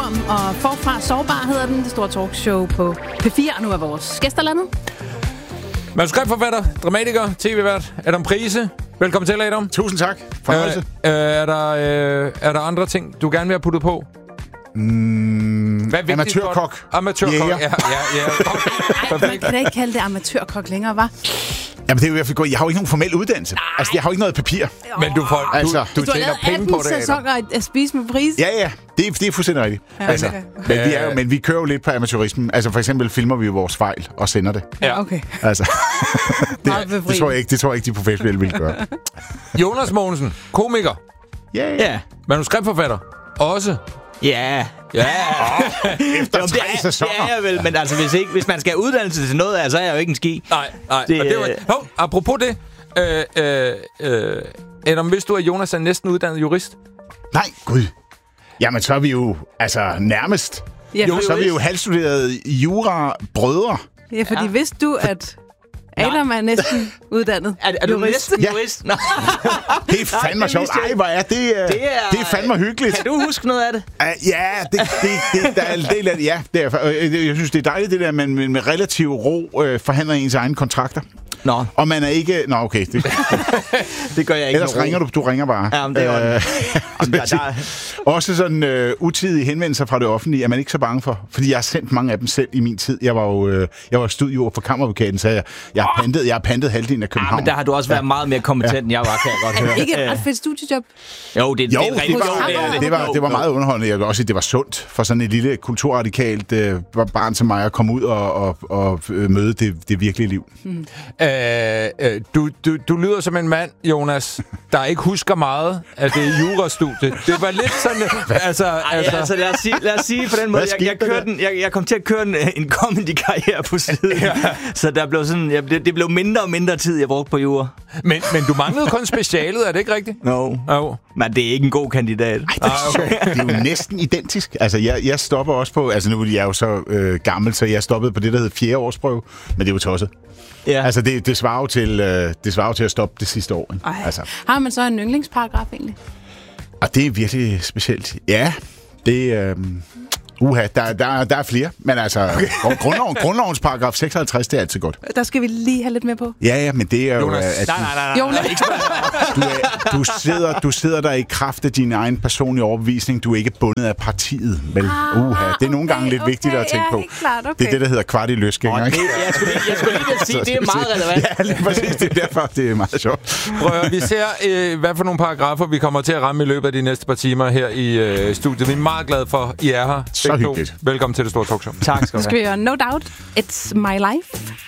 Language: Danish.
Sygdom og Forfra Sårbar hedder den. Det store talkshow på P4. Og nu er vores gæster landet. Manuskriptforfatter, dramatiker, tv-vært Adam Price. Velkommen til, Adam. Tusind tak. Fornøjelse. Er der andre ting, du gerne vil have puttet på? Amatørkok. Amatørkok, ja. Man kan da ikke kalde det amatørkok længere, hva'? Jamen, det er jo i hvert fald. Jeg har jo ikke nogen formel uddannelse. Altså, jeg har jo ikke noget papir. Men du tjener penge på det, Adam. sæsoner at spise med Price. Ja. Det er fuldstændig rigtigt. Ja, altså, okay. men vi kører jo lidt på amatørismen. Altså, for eksempel filmer vi jo vores fejl og sender det. Ja, okay. Altså, det tror jeg ikke, de professionelle vil gøre. Jonas Mogensen, komiker. Ja. Manuskriptforfatter. Også. Ja. Efter 3 sæsoner. Det er jeg vel, men altså, hvis man skal have uddannelse til noget, så er jeg jo ikke en ski. Nej. Apropos det. Adam, vidste du, at Jonas er næsten uddannet jurist? Nej, gud. Jamen, så er vi jo nærmest. Ja, Så er vi jo halvstuderede jura-brødre. Ja, fordi vidste du, at Adam er næsten uddannet Er du næsten jurist? Det er fandme sjovt. Ej, hvor er det? Det er fandme hyggeligt. Kan du huske noget af det? Jeg synes, det er dejligt, det der, at man med relativ ro forhandler ens egne kontrakter. Nå. Og man er ikke... Nå, okay. Det gør jeg ikke. Ellers ringer du ringer bare. Ja, men det er også sådan utidige henvendelser fra det offentlige er man ikke så bange for. Fordi jeg har sendt mange af dem selv i min tid. Jeg var studio for Kammeradvokaten, så jeg har pantet halvdelen af København. Men der har du også været meget mere kompetent, end jeg var, kan jeg godt høre. Er det ikke et ret fedt studiejob? Jo, det var meget underholdende. Jeg vil også sige, det var sundt for sådan et lille kulturradikalt barn som mig at komme ud og møde det virkelige liv. Du lyder som en mand, Jonas, der ikke husker meget af det jurastudie. Det var lidt sådan... Altså, lad os sige på den måde, jeg kom til at køre en comedy-karriere på siden. Ja. Så der blev sådan, det blev mindre og mindre tid, jeg brugte på jura. Men du manglede kun specialet, er det ikke rigtigt? No. Men det er ikke en god kandidat. Det er jo næsten identisk. Altså, jeg stopper også på... Altså, nu er jeg jo så gammel, så jeg stoppede på det, der hedder 4. årsprøve. Men det er jo tosset. Ja. Altså, det svarer jo til at stoppe det sidste år. Altså. Har man så en yndlingsparagraf egentlig? Og det er virkelig specielt. Ja, det... der er flere, men altså grundlovens paragraf 56, det er altid godt. Der skal vi lige have lidt mere på. Ja, men det er jo... Nej. Du sidder der i kraft af din egen personlige overbevisning. Du er ikke bundet af partiet. Vel? Det er nogle gange lidt vigtigt at tænke på. Klart, okay. Det er det, der hedder kvart i løsgænger. Jeg skulle lige sige, det er meget relevant. Ja, lige præcis. Det er derfor, det er meget sjovt. Prøv, vi ser, hvad for nogle paragrafer vi kommer til at ramme i løbet af de næste par timer her i studiet. Vi er meget glade for, I er her. Så hyggeligt. Velkommen til det store talkshow. Tak skal du have. Skal vi høre No Doubt, It's My Life.